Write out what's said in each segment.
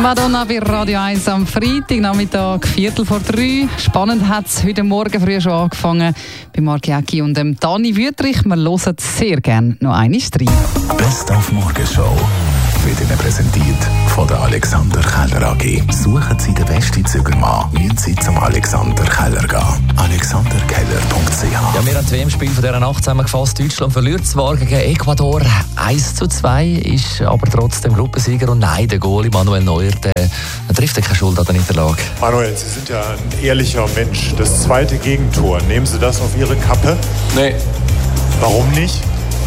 Madonna bei Radio 1 am Freitagnachmittag, 2:45. Spannend hat es heute Morgen früh schon angefangen bei Marc Jäcki und Dani Wüthrich. Wir hören sehr gerne noch eine rein. Best auf Morgenshow wird Ihnen präsentiert von der Alexander Keller AG. Suchen Sie den besten Zügelmann, müssen Sie zum Alexander Keller gehen. alexanderkeller.ch. Ja, wir haben das WM-Spiel von dieser Nacht zusammengefasst. Deutschland verliert zwar gegen Ecuador 1:2, ist aber trotzdem Gruppensieger. Und nein, der Goalie Manuel Neuer, der trifft keine Schuld an der Niederlage. Manuel, Sie sind ja ein ehrlicher Mensch. Das zweite Gegentor, nehmen Sie das auf Ihre Kappe? Nee. Warum nicht?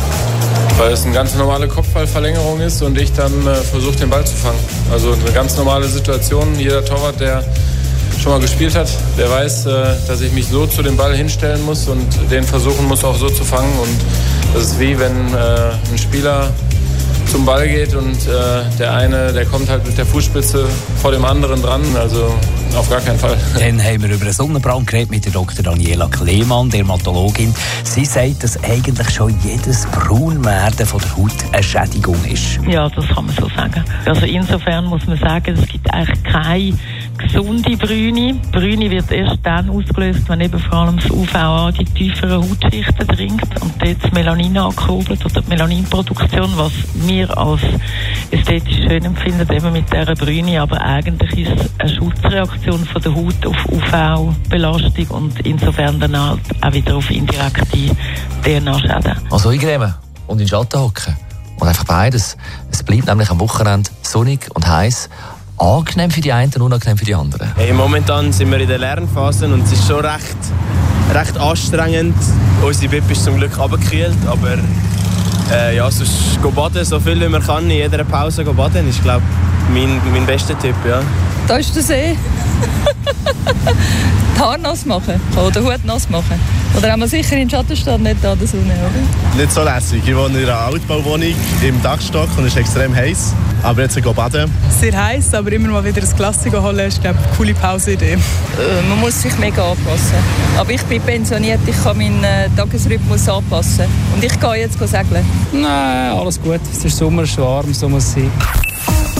Weil es eine ganz normale Kopfballverlängerung ist und ich dann versuche, den Ball zu fangen. Also eine ganz normale Situation. Jeder Torwart, der schon mal gespielt hat, der weiß, dass ich mich so zu dem Ball hinstellen muss und den versuchen muss, auch so zu fangen. Und das ist wie wenn ein Spieler zum Ball geht und der eine, der kommt halt mit der Fußspitze vor dem anderen dran. Also auf gar keinen Fall. Dann haben wir über einen Sonnenbrand geredet mit der Dr. Daniela Kleemann, Dermatologin. Sie sagt, dass eigentlich schon jedes Braunwerden von der Haut eine Schädigung ist. Ja, das kann man so sagen. Also insofern muss man sagen, es gibt eigentlich keine gesunde Bräune. Bräune wird erst dann ausgelöst, wenn eben vor allem das UVA die tieferen Hautschichten dringt und dort das Melanin ankurbelt oder die Melaninproduktion, was wir als ästhetisch schön empfinden, eben mit dieser Bräune. Aber eigentlich ist es eine Schutzreaktion von der Haut auf UV-Belastung und insofern dann halt auch wieder auf indirekte DNA-Schäden. Also eingrämen und in den Schatten hocken. Und einfach beides. Es bleibt nämlich am Wochenende sonnig und heiß. Angenehm für die einen und unangenehm für die anderen. Hey, momentan sind wir in der Lernphase und es ist schon recht anstrengend. Unsere Bib ist zum Glück runtergekühlt, aber ja, sonst go baden, so viel wie man kann, in jeder Pause go baden, ist, glaube ich, mein bester Tipp. Ja. Da ist der See. Die Haare nass machen oder den Hut nass machen. Oder haben wir sicher in den Schatten stehen, nicht an der Sonne, oder? Nicht so lässig. Ich wohne in einer Altbauwohnung im Dachstock und es ist extrem heiß. Aber jetzt gehen baden. Sehr heiß, aber immer mal wieder ein Glas holen, ist, glaube ich, eine coole Pauseidee. Man muss sich mega anpassen. Aber ich bin pensioniert, ich kann meinen Tagesrhythmus anpassen. Und ich gehe jetzt segeln. Nein, alles gut. Es ist Sommer, es ist warm, so muss es sein.